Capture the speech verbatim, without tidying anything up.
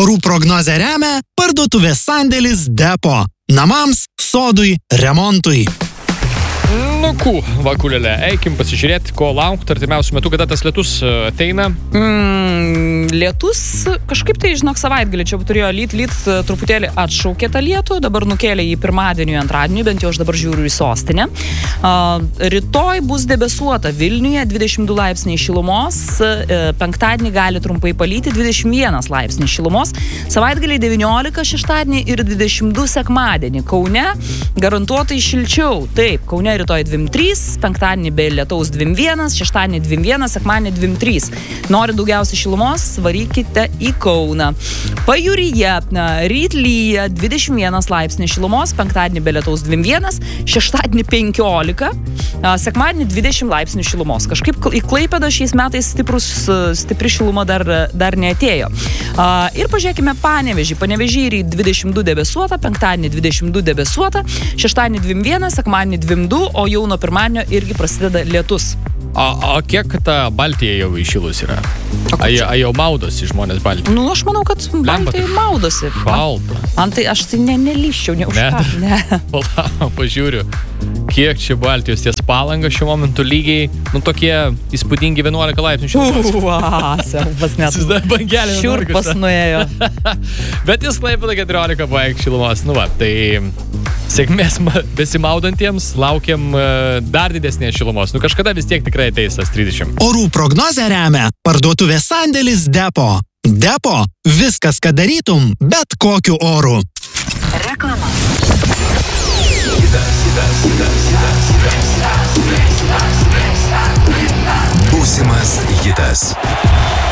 Orų prognozę remia parduotuvės sandėlis Depo. Namams, sodui, remontui. Nu, kų, vakulėlė, eikim pasižiūrėti, ko laukti artimiausių metų, kada tas lietus ateina. Mm, lietus kažkaip tai, žinok, savaitgalį čia turėjo lyt, lyt, truputėlį atšaukė tą lietų, dabar nukėlė į pirmadienį, antradienį, bent jau aš dabar žiūriu į sostinę. Uh, rytoj bus debesuota Vilniuje, dvidešimt du laipsniai šilumos, uh, penktadienį gali trumpai palyti, dvidešimt vienas laipsniai šilumos, savaitgalį devyniolika šeštadienį ir dvidešimt du sekmadienį. Kaune garantuotai šilčiau, taip, Kaune rytoj dvidešimt trys, penktadienį be lietaus dvidešimt vienas, šeštadienį dvidešimt vienas, sekmadienį dvidešimt trys. Nori daugiausiai šilumos, varykite į Kauną. Pajūryje ryt lyja dvidešimt vienas laipsniai šilumos, penktadienį be lietaus dvidešimt vienas, šeštadienį penkiolika, sekmadienį dvidešimt laipsnių šilumos. Kažkaip į Klaipėdą šiais metais stiprus, stipri šiluma dar, dar neatėjo. Ir pažiūrėkime Panevėžį. Panevėžį ryt dvidešimt du debesuota, penktadienį dvidešimt du debesuota, šeštadienį dvidešimt vienas, sekmadienį dvidešimt du, o jau nuo pirmadienio irgi prasideda lietus. O, o kiek ta Baltija jau iššilus yra? A, a jau maudosi žmonės Baltija? Nu, aš manau, kad Baltija maudosi. Šalta. Man tai aš tai ne, nelyščiau, ne už ką. Ne. Palauk, pažiūriu, kiek čia Baltijos ties Palanga šiuo momentu lygiai, nu tokie įspūdingi vienuolika laipsnių šilumos. Ua, siaubas net. Bangelė Šiurpas nuėjo. Bet jis Klaipėda keturiolika baig šilumos. Nu va, tai sėkmės besimaudantiems laukiam dar didesnės šilumos. Nu kažkada vis tiek tikrai ateis tas trisdešimt. Orų prognozę remia parduotuvės sandėlis Depo. Depo – viskas, ką darytum, bet kokiu oru. Reklama. Būsimas hitas.